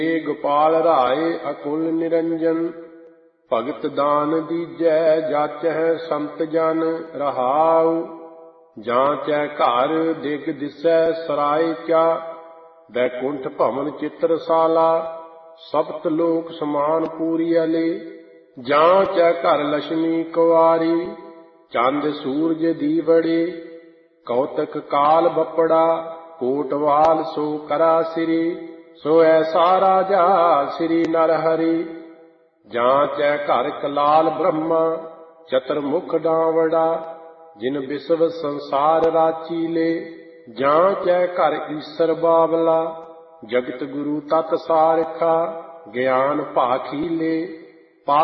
गोपाल राय अकुल निरंजन। भगत दान दीजै जाचै संत जन रहाउ। जांचै घर दिग दिसै सराय क्या, बैकुंठ भवन चित्रशाला। सप्त लोक समान पूरी अले, जांचै घर लक्ष्मी कुआरी। चंद सूरज दीवड़े, कौतक काल बपड़ा। कोटवाल सो करा सिरी, सो ऐसा राजा श्री नरहरि। जांचै घर कलाल ब्रह्मा, चतुर्मुख डावड़ा। जिन विश्व संसार राची ले, जांचै घर ईसर बावला। जगत गुरु तत् सारखा, ज्ञान भाखी ले।